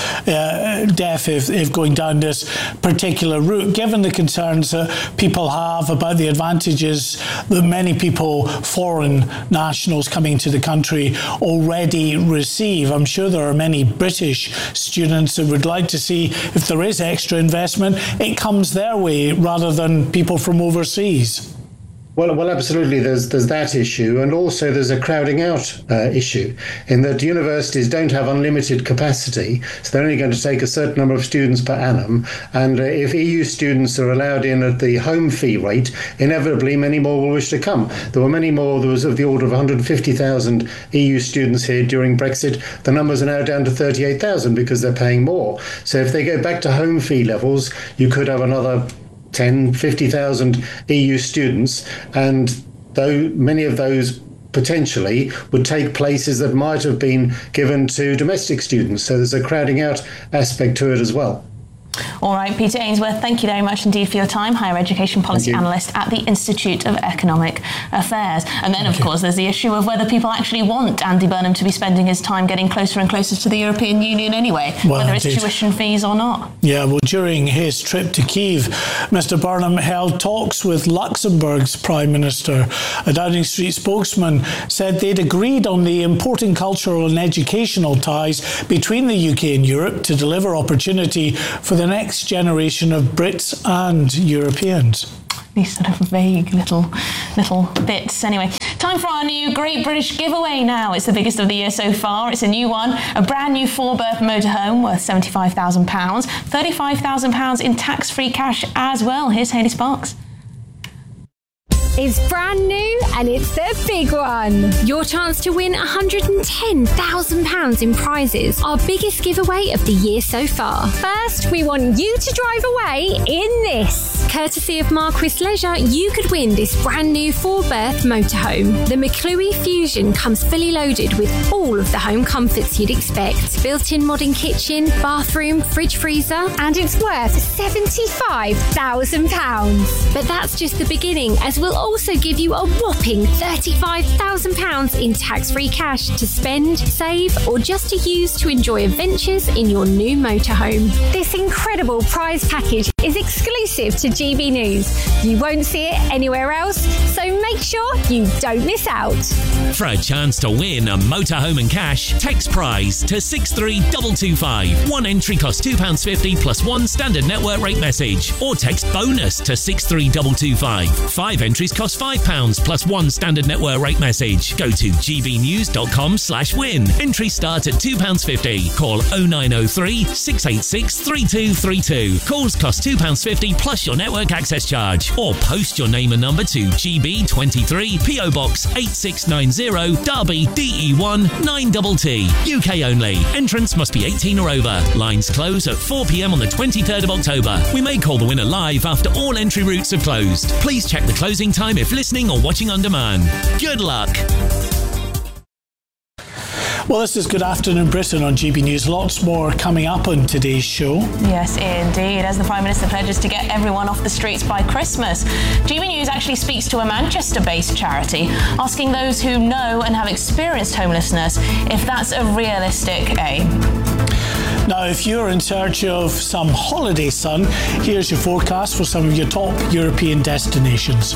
if going down this particular route, given the concerns that people have about the advantages that many people, foreign nationals coming to the country, already receive. I'm sure there are many British students that would like to see, if there is extra investment, it comes their way rather than people from overseas. Well, absolutely. There's that issue, and also there's a crowding out issue, in that universities don't have unlimited capacity, so they're only going to take a certain number of students per annum. And if EU students are allowed in at the home fee rate, inevitably many more will wish to come. There were many more. There was of the order of 150,000 EU students here during Brexit. The numbers are now down to 38,000 because they're paying more. So if they go back to home fee levels, you could have another 10, 50,000 EU students, and though many of those potentially would take places that might have been given to domestic students. So there's a crowding out aspect to it as well. All right, Peter Ainsworth, thank you very much indeed for your time, Higher Education Policy Analyst at the Institute of Economic Affairs. And then, of course, there's the issue of whether people actually want Andy Burnham to be spending his time getting closer and closer to the European Union anyway, whether it's tuition fees or not. Yeah, well, during his trip to Kyiv, Mr Burnham held talks with Luxembourg's Prime Minister. A Downing Street spokesman said they'd agreed on the important cultural and educational ties between the UK and Europe to deliver opportunity for the next generation of Brits and Europeans. These sort of vague little bits. Anyway, time for our new Great British Giveaway now. It's the biggest of the year so far. It's a new one, a brand new 4-berth motorhome worth £75,000, £35,000 in tax-free cash as well. Here's Hayley Sparks. It's brand new and it's the big one. Your chance to win £110,000 in prizes. Our biggest giveaway of the year so far. First, we want you to drive away in this. Courtesy of Marquis Leisure, you could win this brand new 4-berth motorhome. The McClue Fusion comes fully loaded with all of the home comforts you'd expect. Built-in modern kitchen, bathroom, fridge freezer, and it's worth £75,000. But that's just the beginning, as we'll also give you a whopping £35,000 in tax-free cash to spend, save, or just to use to enjoy adventures in your new motorhome. This incredible prize package is exclusive to GB News. You won't see it anywhere else, so make sure you don't miss out. For a chance to win a motorhome and cash, text prize to 63225. One entry costs £2.50 plus one standard network rate message, or text bonus to 63225. 5 entries cost £5 plus one standard network rate message. Go to gbnews.com/win. Entries start at £2.50. Call 0903 686 3232. Calls cost £2.50 plus your network access charge. Or post your name and number to GB23 PO Box 8690 Derby DE1 9TT. UK only. Entrance must be 18 or over. Lines close at 4 p.m. on the 23rd of October. We may call the winner live after all entry routes have closed. Please check the closing time if listening or watching on demand. Good luck. Well, this is Good Afternoon Britain on GB News. Lots more coming up on today's show. Yes, indeed. As the Prime Minister pledges to get everyone off the streets by Christmas, GB News actually speaks to a Manchester-based charity, asking those who know and have experienced homelessness if that's a realistic aim. Now, if you're in search of some holiday sun, here's your forecast for some of your top European destinations.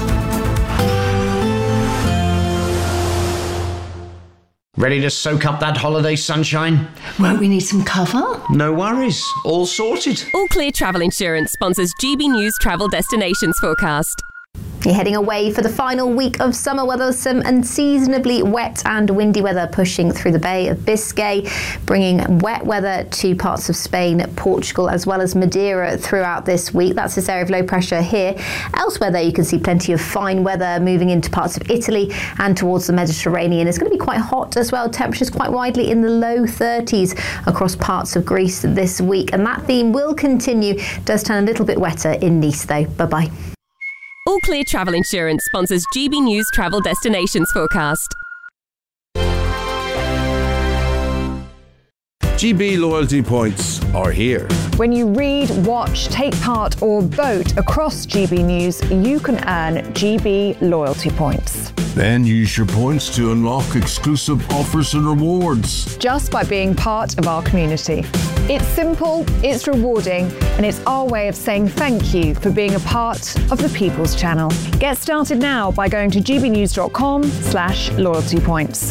Ready to soak up that holiday sunshine? Won't we need some cover? No worries. All sorted. All Clear Travel Insurance sponsors GB News Travel Destinations Forecast. You're heading away for the final week of summer weather, some unseasonably wet and windy weather pushing through the Bay of Biscay, bringing wet weather to parts of Spain, Portugal, as well as Madeira throughout this week. That's this area of low pressure here. Elsewhere, though, you can see plenty of fine weather moving into parts of Italy and towards the Mediterranean. It's going to be quite hot as well. Temperatures quite widely in the low 30s across parts of Greece this week. And that theme will continue. Does turn a little bit wetter in Nice, though. Bye-bye. All Clear Travel Insurance sponsors GB News Travel Destinations Forecast. GB loyalty points are here. When you read, watch, take part or vote across GB News, you can earn GB loyalty points. Then use your points to unlock exclusive offers and rewards. Just by being part of our community. It's simple, it's rewarding, and it's our way of saying thank you for being a part of the People's Channel. Get started now by going to gbnews.com/loyalty points.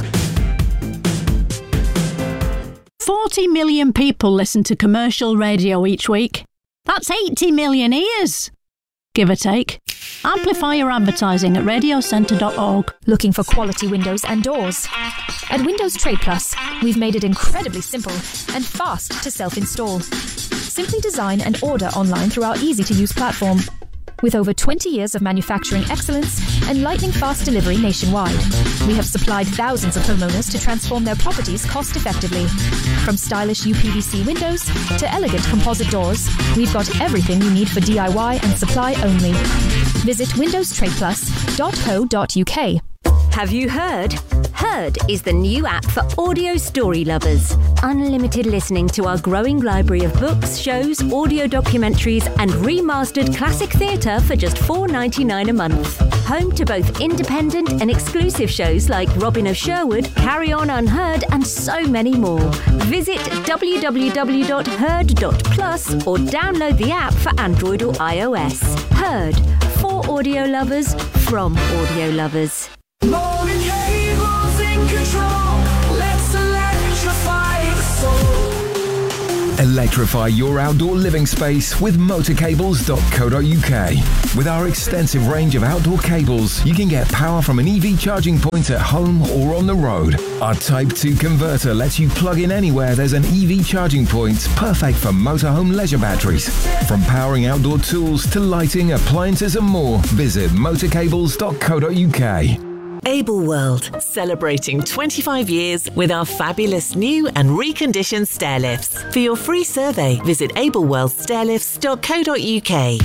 40 million people listen to commercial radio each week. That's 80 million ears. give or take. Amplify your advertising at radiocentre.org. Looking for quality windows and doors? At Windows Trade Plus, we've made it incredibly simple and fast to self-install. Simply design and order online through our easy-to-use platform. With over 20 years of manufacturing excellence and lightning-fast delivery nationwide, we have supplied thousands of homeowners to transform their properties cost-effectively. From stylish UPVC windows to elegant composite doors, we've got everything you need for DIY and supply only. Visit windowstradeplus.co.uk. Have you heard? Heard is the new app for audio story lovers. Unlimited listening to our growing library of books, shows, audio documentaries and remastered classic theatre for just $4.99 a month. Home to both independent and exclusive shows like Robin of Sherwood, Carry On Unheard and so many more. Visit www.heard.plus or download the app for Android or iOS. Heard, for audio lovers, from audio lovers. Morning cables in control. Let's electrify the soul. Electrify your outdoor living space with motorcables.co.uk. With our extensive range of outdoor cables, you can get power from an EV charging point at home or on the road. Our Type 2 converter lets you plug in anywhere there's an EV charging point, perfect for motorhome leisure batteries. From powering outdoor tools to lighting, appliances and more, visit motorcables.co.uk. Able World, celebrating 25 years with our fabulous new and reconditioned stair lifts. For your free survey, visit ableworldstairlifts.co.uk.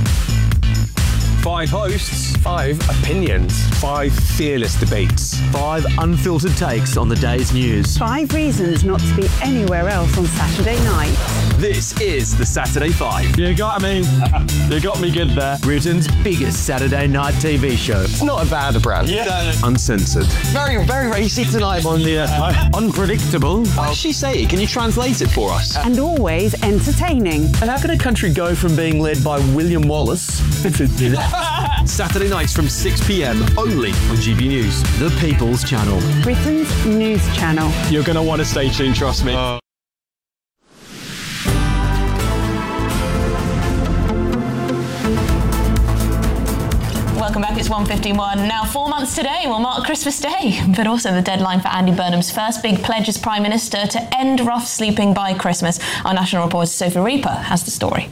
5 hosts, 5 opinions, 5 fearless debates, 5 unfiltered takes on the day's news. 5 reasons not to be anywhere else on Saturday night. This is the Saturday 5. You got me good there. Britain's biggest Saturday night TV show. It's not a bad brand. Yeah. Uncensored. Very, very racy tonight on the unpredictable. What did she say? Can you translate it for us? And always entertaining. And how can a country go from being led by William Wallace Saturday nights from 6 p.m. only on GB News, the People's Channel. Britain's news channel. You're going to want to stay tuned, trust me. Welcome back, it's 1:51. Now, 4 months today will mark Christmas Day, but also the deadline for Andy Burnham's first big pledge as Prime Minister to end rough sleeping by Christmas. Our national reporter Sophie Reaper has the story.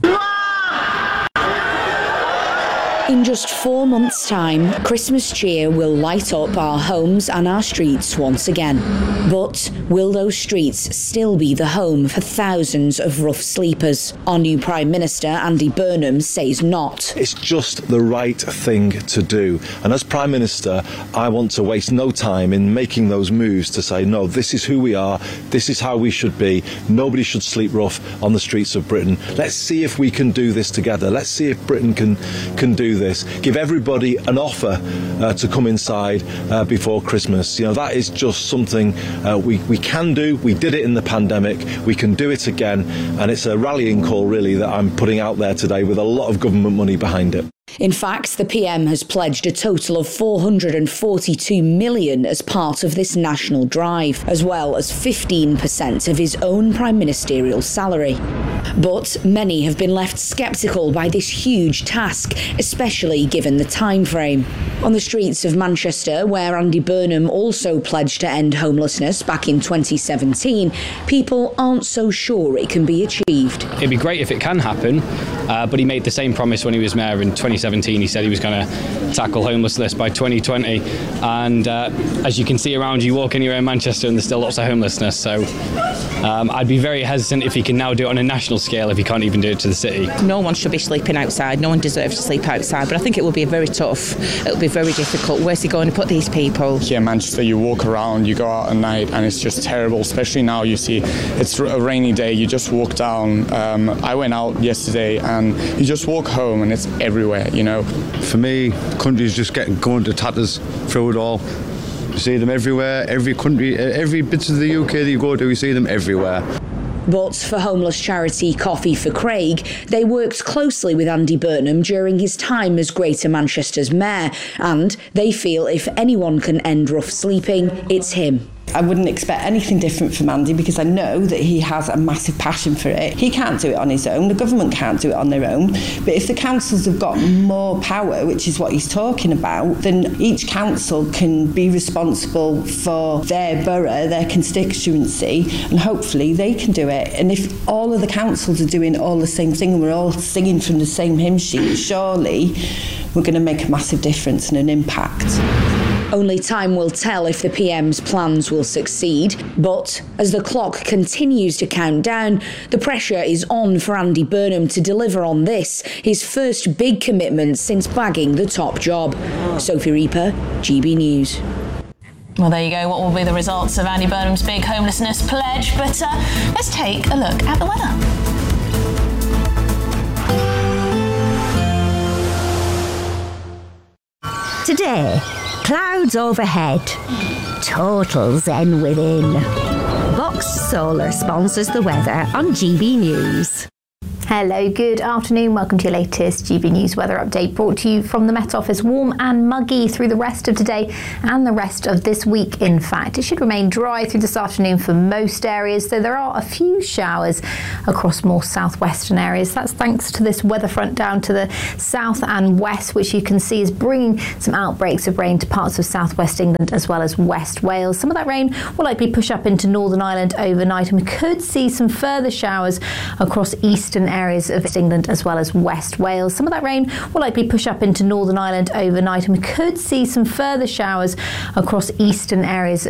In just 4 months' time, Christmas cheer will light up our homes and our streets once again. But will those streets still be the home for thousands of rough sleepers? Our new Prime Minister, Andy Burnham, says not. It's just the right thing to do. And as Prime Minister, I want to waste no time in making those moves to say, no, this is who we are, this is how we should be. Nobody should sleep rough on the streets of Britain. Let's see if we can do this together. Let's see if Britain can do this. Give everybody an offer to come inside before Christmas. You know, that is just something we can do. We did it in the pandemic. We can do it again. And it's a rallying call, really, that I'm putting out there today with a lot of government money behind it. In fact, the PM has pledged a total of $442 million as part of this national drive, as well as 15% of his own prime ministerial salary. But many have been left sceptical by this huge task, especially given the time frame. On the streets of Manchester, where Andy Burnham also pledged to end homelessness back in 2017, people aren't so sure it can be achieved. It'd be great if it can happen, but he made the same promise when he was mayor in 2017. He said he was going to tackle homelessness by 2020, and as you can see around you, walk anywhere in Manchester and there's still lots of homelessness, so I'd be very hesitant if he can now do it on a national scale if he can't even do it to the city. No one should be sleeping outside, no one deserves to sleep outside, but I think it will be very tough, it'll be very difficult. Where's he going to put these people? Here in Manchester, you walk around, you go out at night, and it's just terrible, especially now. You see it's a rainy day, you just walk down. I went out yesterday and you just walk home and it's everywhere, you know. For me, the country's just going to tatters through it all. You see them everywhere, every country, every bit of the UK that you go to, you see them everywhere. But for homeless charity Coffee for Craig, they worked closely with Andy Burnham during his time as Greater Manchester's mayor, and they feel if anyone can end rough sleeping, it's him. I wouldn't expect anything different from Andy because I know that he has a massive passion for it. He can't do it on his own, the government can't do it on their own, but if the councils have got more power, which is what he's talking about, then each council can be responsible for their borough, their constituency, and hopefully they can do it. And if all of the councils are doing all the same thing and we're all singing from the same hymn sheet, surely we're going to make a massive difference and an impact. Only time will tell if the PM's plans will succeed, but as the clock continues to count down, the pressure is on for Andy Burnham to deliver on this, his first big commitment since bagging the top job. Sophie Reaper, GB News. Well, there you go. What will be the results of Andy Burnham's big homelessness pledge? But let's take a look at the weather. Today, clouds overhead, total zen within. Vox Solar sponsors the weather on GB News. Hello, good afternoon. Welcome to your latest GB News weather update, brought to you from the Met Office. Warm and muggy through the rest of today and the rest of this week, in fact. It should remain dry through this afternoon for most areas, though there are a few showers across more southwestern areas. That's thanks to this weather front down to the south and west, which you can see is bringing some outbreaks of rain to parts of southwest England as well as West Wales. Some of that rain will likely push up into Northern Ireland overnight, and we could see some further showers across eastern areas of England as well as West Wales. Some of that rain will likely push up into Northern Ireland overnight, and we could see some further showers across eastern areas